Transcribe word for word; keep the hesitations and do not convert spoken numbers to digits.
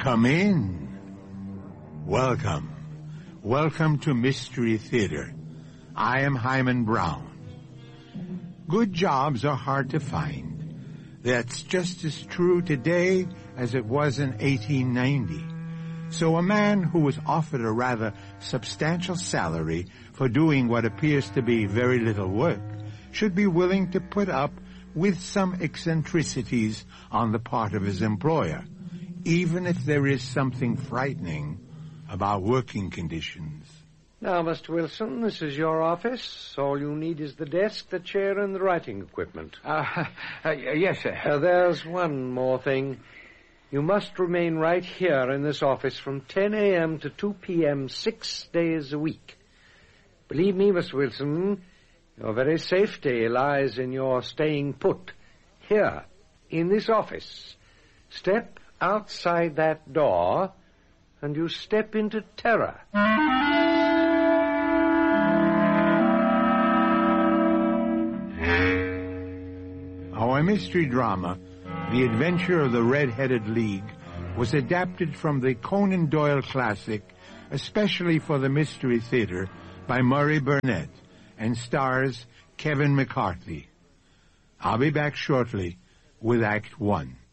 Come in. Welcome. Welcome to Mystery Theater. I am Hyman Brown. Good jobs are hard to find. That's just as true today as it was in eighteen ninety. So a man who was offered a rather substantial salary for doing what appears to be very little work should be willing to put up with some eccentricities on the part of his employer, even if there is something frightening about working conditions. Now, Mister Wilson, this is your office. All you need is the desk, the chair, and the writing equipment. Uh, uh, yes, sir. Uh, there's one more thing. You must remain right here in this office from ten a.m. to two p.m. six days a week. Believe me, Mister Wilson, your very safety lies in your staying put here in this office. Step outside that door, and you step into terror. Our mystery drama, The Adventure of the Red-Headed League, was adapted from the Conan Doyle classic, especially for the Mystery Theater, by Murray Burnett, and stars Kevin McCarthy. I'll be back shortly with Act One.